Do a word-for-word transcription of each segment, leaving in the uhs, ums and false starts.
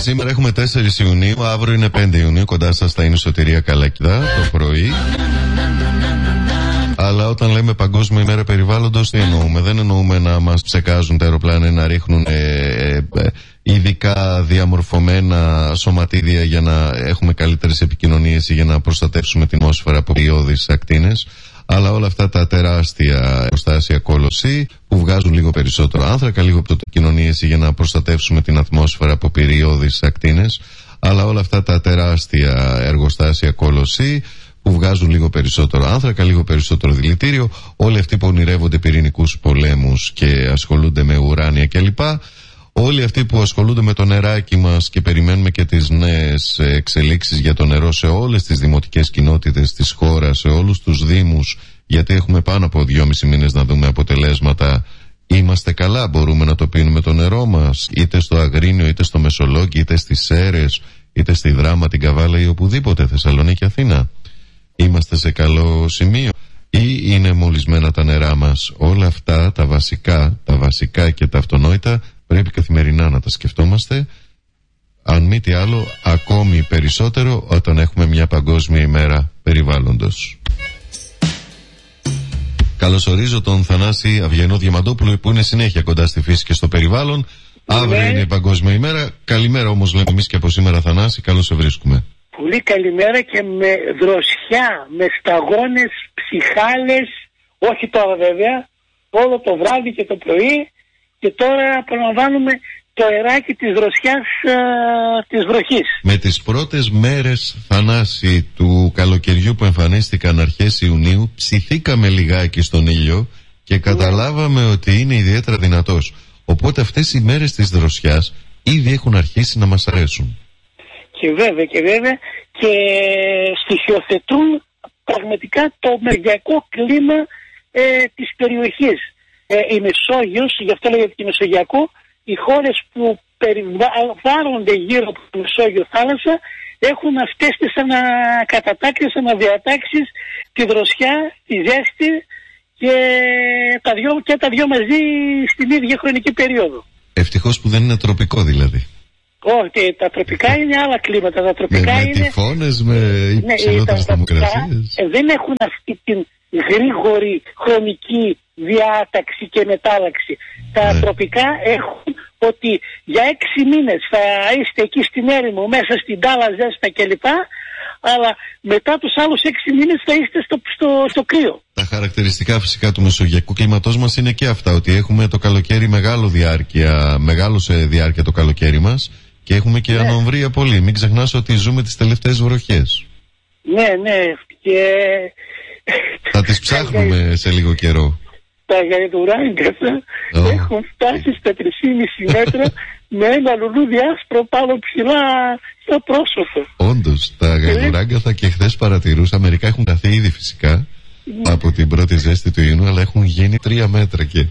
Σήμερα έχουμε τέσσερις Ιουνίου, αύριο είναι πέντε Ιουνίου, κοντά σας θα είναι η Σωτηρία Καλακιδά το πρωί. Αλλά όταν λέμε Παγκόσμια ημέρα περιβάλλοντος, τι εννοούμε? Δεν εννοούμε να μας ψεκάζουν τα αεροπλάνα, να ρίχνουν ε, ε, ε, ειδικά διαμορφωμένα σωματίδια για να έχουμε καλύτερες επικοινωνίες ή για να προστατεύσουμε την ατμόσφαιρα από ιώδεις ακτίνες. Αλλά όλα αυτά τα τεράστια εργοστάσια κολοσσή που βγάζουν λίγο περισσότερο άνθρακα, λίγο από το επικοινωνίες για να προστατεύσουμε την ατμόσφαιρα από πυριώδεις ακτίνες. Αλλά όλα αυτά τα τεράστια εργοστάσια κολοσσή που βγάζουν λίγο περισσότερο άνθρακα, λίγο περισσότερο δηλητήριο, όλοι αυτοί που ονειρεύονται πυρηνικούς πολέμους και ασχολούνται με ουράνια κλπ. Όλοι αυτοί που ασχολούνται με το νεράκι μας και περιμένουμε και τις νέες εξελίξεις για το νερό σε όλες τις δημοτικές κοινότητες της χώρας, σε όλους τους δήμους, γιατί έχουμε πάνω από δυόμισι μήνες να δούμε αποτελέσματα. Είμαστε καλά, μπορούμε να το πίνουμε το νερό μας, είτε στο Αγρίνιο, είτε στο Μεσολόγγι, είτε στις Σέρρες, είτε στη Δράμα, την Καβάλα ή οπουδήποτε, Θεσσαλονίκη, Αθήνα. Είμαστε σε καλό σημείο ή είναι μολυσμένα τα νερά μας? Όλα αυτά τα βασικά, τα βασικά και τα αυτονόητα πρέπει καθημερινά να τα σκεφτόμαστε, αν μη τι άλλο ακόμη περισσότερο όταν έχουμε μια Παγκόσμια ημέρα περιβάλλοντος. Καλωσορίζω τον Θανάση Αυγενό Διαμαντόπουλο που είναι συνέχεια κοντά στη φύση και στο περιβάλλον. Αύριο ναι. Είναι η Παγκόσμια ημέρα. Καλημέρα όμως λέμε εμείς και από σήμερα, Θανάση, καλώς σε βρίσκουμε. Πολύ καλημέρα και με δροσιά, με σταγόνες, ψυχάλες, όχι τώρα βέβαια, όλο το βράδυ και το πρωί, και τώρα απολαμβάνουμε το αεράκι της δροσιάς α, της βροχής. Με τις πρώτες μέρες, Θανάση, του καλοκαιριού που εμφανίστηκαν αρχές Ιουνίου, ψηθήκαμε λιγάκι στον ήλιο και καταλάβαμε ναι. ότι είναι ιδιαίτερα δυνατός. Οπότε αυτές οι μέρες της δροσιάς ήδη έχουν αρχίσει να μας αρέσουν. Και βέβαια και βέβαια και στοιχειοθετούν πραγματικά το μεριακό κλίμα ε, της περιοχής. Ε, η Μεσόγειος, γι' αυτό λέγεται και Μεσογειακό, οι χώρες που περιβάλλονται γύρω από τη Μεσόγειο θάλασσα έχουν αυτές τις ανακατατάξεις, αναδιατάξεις, τη δροσιά, τη ζέστη και τα δυο, και τα δυο μαζί στην ίδια χρονική περίοδο. Ευτυχώς που δεν είναι τροπικό δηλαδή. Όχι, τα τροπικά είναι άλλα κλίματα. Τα τροπικά με, είναι. Με τυφώνες, με υψηλότερες θερμοκρασίες. Δεν έχουν αυτή την γρήγορη χρονική διάταξη και μετάλλαξη. Τα ναι. τροπικά έχουν ότι για έξι μήνες θα είστε εκεί στην έρημο, μέσα στην τάλα, ζέστα κλπ. Αλλά μετά τους άλλους έξι μήνες θα είστε στο, στο, στο κρύο. Τα χαρακτηριστικά φυσικά του μεσογειακού κλίματός μας είναι και αυτά, ότι έχουμε το καλοκαίρι μεγάλο διάρκεια, μεγάλο σε διάρκεια το καλοκαίρι μας. Και έχουμε και ναι. ανομβρία πολύ. Μην ξεχνάς ότι ζούμε τις τελευταίες βροχές. Ναι, ναι. Και... θα τις ψάχνουμε σε λίγο καιρό. Τα γαϊδουράγκα oh. έχουν φτάσει στα τρία και μισό μέτρα με ένα λουλούδι άσπρο πάνω ψηλά στο πρόσωπο. Όντως, τα γαϊδουράγκα και χθες παρατηρούσα. Μερικά έχουν καθεί ήδη φυσικά ναι. από την πρώτη ζέστη του Ιουνίου, αλλά έχουν γίνει τρία μέτρα και...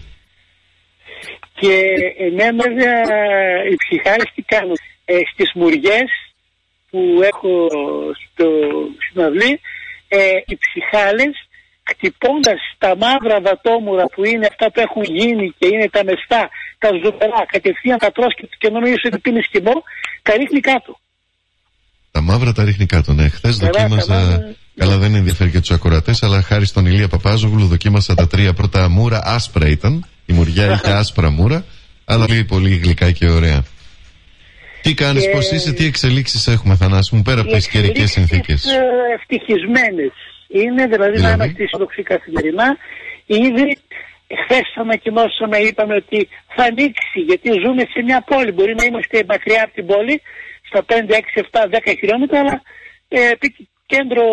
Και εμένα οι ψυχάρες τι κάνουν? Ε, στις μουριές που έχω στο, στην αυλή, ε, οι ψυχάλες χτυπώντας τα μαύρα δατόμουρα που είναι αυτά που έχουν γίνει και είναι τα μεστά, τα ζουμερά, κατευθείαν τα τρως και, και νομίζεις ότι πίνεις χυμό, τα ρίχνει κάτω. Τα μαύρα τα ρίχνει κάτω, ναι. Χθες δοκίμασα, καλά δεν ενδιαφέρει και τους ακροατές, αλλά χάρη στον Ηλία Παπάζογλου δοκίμασα τα τρία πρώτα μούρα, άσπρα ήταν. Η μουριά είχε άσπρα μούρα, αλλά πολύ, πολύ γλυκά και ωραία. Τι κάνεις, και... πώς είσαι, τι εξελίξεις έχουμε, Θανάση μου, πέρα από τις καιρικές συνθήκες? Ευτυχισμένες είναι, δηλαδή, δηλαδή να είμαστε αισιοδοξοί καθημερινά. Ήδη χθες ανακοινώσαμε, είπαμε ότι θα ανοίξει, γιατί ζούμε σε μια πόλη. Μπορεί να είμαστε μακριά από την πόλη, στα πέντε, έξι, επτά, δέκα χιλιόμετρα, αλλά ε, κέντρο,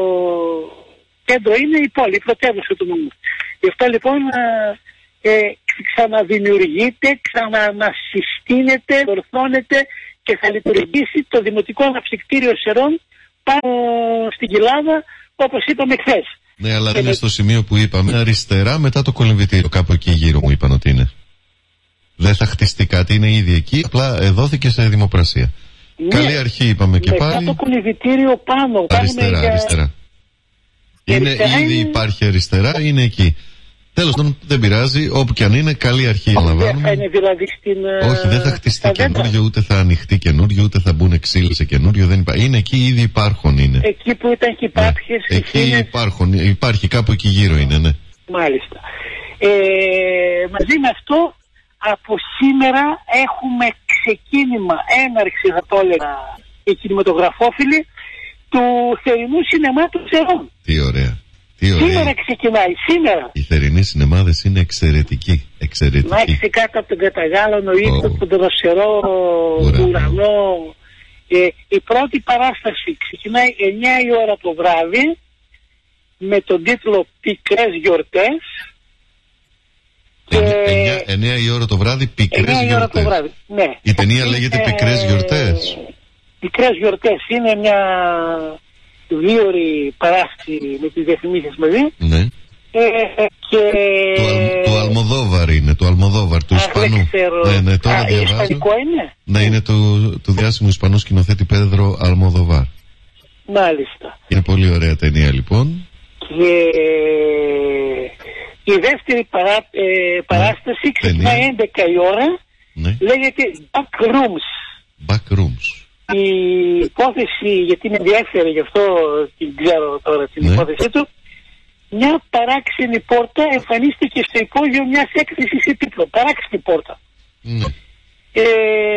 κέντρο είναι η πόλη, η πρωτεύουσα του νομού. Γι' αυτό λοιπόν ε, ξαναδημιουργείται, ξανασυστήνεται, ορθώνεται και θα λειτουργήσει το Δημοτικό Αναψυκτήριο Σερών πάνω στην Κοιλάδα, όπως είπαμε χθες. Ναι, αλλά δεν είναι στο σημείο που είπαμε. Αριστερά μετά το κολυμβητήριο, κάπου εκεί γύρω μου είπαν ότι είναι. Δεν θα χτιστεί κάτι, είναι ήδη εκεί, απλά δόθηκε σε δημοπρασία. Ναι, καλή αρχή είπαμε και μετά πάλι. Μετά το κολυμβητήριο πάνω. Αριστερά, για... αριστερά. Είναι, αριστερά ήδη είναι... υπάρχει αριστερά, είναι εκεί. Τέλος πάντων, δεν πειράζει, όπου και αν είναι, καλή αρχή να Δεν θα είναι δηλαδή στην. Όχι, δεν θα χτιστεί καινούριο, ούτε θα ανοιχτεί καινούριο, ούτε θα μπουν ξύλα σε καινούριο. Δεν υπά... Είναι εκεί, ήδη υπάρχουν είναι. Εκεί που ήταν και κάποιες. Ναι. Εκεί είναι... υπάρχουν, υπάρχει κάπου εκεί γύρω είναι, ναι. Μάλιστα. Ε, μαζί με αυτό, από σήμερα έχουμε ξεκίνημα, έναρξη θα το έλεγα, οι κινηματογραφόφιλοι του θερινού σινεμά των Ξερών. Τι ωραία. Τι ωραία. Σήμερα ξεκινάει, σήμερα. Οι θερινοί σινεμάδες είναι εξαιρετικοί. εξαιρετικοί. Να έχεις κάτω από τον καταγάλωνο ήλιο, oh. τον δροσερό ουρανό. Ε, η πρώτη παράσταση ξεκινάει εννιά η ώρα το βράδυ με τον τίτλο «Πικρές γιορτές». εννιά η ώρα το βράδυ, πικρές γιορτές. Το βράδυ. Ναι. Η ταινία λέγεται ε, «Πικρές γιορτές». «Πικρές γιορτές» είναι μια δίωρη παράσταση με τις διαφημίσεις μαζί. Ναι. Ε, και... Του, Αλ, του Αλμοδόβαρ είναι, του Αλμοδόβαρ, του Ισπανού. Ναι, ναι, τώρα Α, διαβάζω. Ισπανικό είναι. Ναι, είναι του, του διάσημου Ισπανού σκηνοθέτη Πέδρο Αλμοδόβαρ. Μάλιστα. Είναι πολύ ωραία ταινία λοιπόν. Και η δεύτερη παρά, ε, παράσταση ναι, ξεκινάει έντεκα η ώρα. Ναι. Λέγεται Back Rooms. Back Rooms. Η υπόθεση, γιατί με ενδιαφέρει, γι' αυτό την ξέρω τώρα την ναι. υπόθεσή του. Μια παράξενη πόρτα εμφανίστηκε στο υπόγειο μιας έκθεσης επίπλων. Παράξενη πόρτα. Ναι. Ε,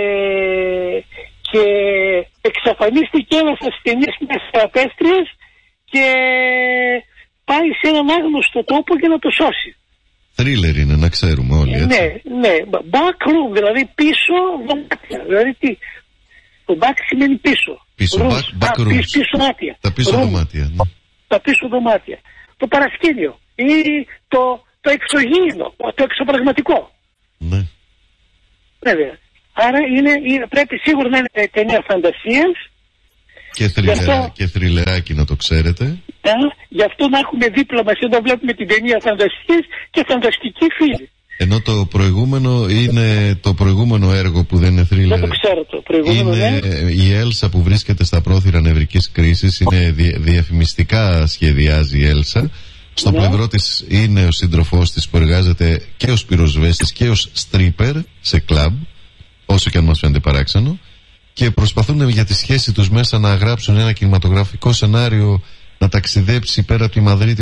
και εξαφανίστηκε ένας ασθενής μιας θεραπεύτριας και πάει σε έναν άγνωστο τόπο για να το σώσει. Θρίλερ είναι, να ξέρουμε όλοι, έτσι. Ναι, ναι. Back room, δηλαδή πίσω δωμάτια. Δηλαδή τι. Το back σημαίνει πίσω. Πίσω, rooms. back, back Α, rooms. πίσω δωμάτια. Τα πίσω room. δωμάτια. Ναι. Τα πίσω δωμάτια. Το παρασκήνιο ή το, το εξωγήινο, το εξωπραγματικό. Ναι. Βέβαια. Άρα είναι, είναι, πρέπει σίγουρα να είναι ταινία φαντασίας. Και, θριλερα, αυτό, και θριλεράκι να το ξέρετε. Α, γι' αυτό να έχουμε δίπλα μας όταν βλέπουμε την ταινία φαντασίας και φανταστική φίλη. Ενώ το προηγούμενο είναι το προηγούμενο έργο που δεν είναι θρίλερ. Δεν το ξέρω το προηγούμενο. Είναι ναι. η Έλσα που βρίσκεται στα πρόθυρα νευρικής κρίσης. Είναι δι, διαφημιστικά σχεδιάζει η Έλσα. Στο ναι. πλευρό της είναι ο σύντροφός της που εργάζεται και ως πυροσβέστης και ως στρίπερ σε κλαμπ, όσο και αν μας φαίνεται παράξενο, και προσπαθούν για τη σχέση τους μέσα να γράψουν ένα κινηματογραφικό σενάριο, να ταξιδέψει πέρα από τη Μαδρίτη